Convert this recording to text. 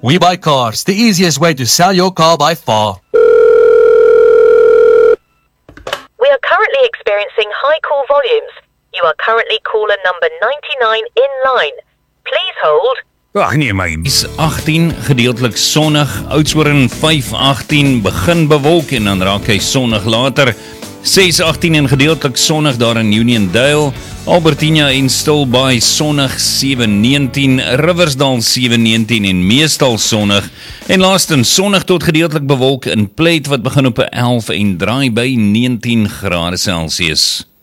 We Buy Cars, the easiest way to sell your car by far. We are currently experiencing high call volumes. You are currently caller number 99 in line. Please hold. Ag nee my. Is 18 gedeeltelik sonnig, Oudtshoorn 5:18 begin bewolk en dan raak hy sonnig later. 6:18 en gedeeltelik sonnig daar in Uniondale, Albertina en Stilbaai sonnig 7:19, Riversdal 7:19 en meestal sonnig. En laastens sonnig tot gedeeltelik bewolk in Plett wat begin op 11 en draai by 19 grade Celsius.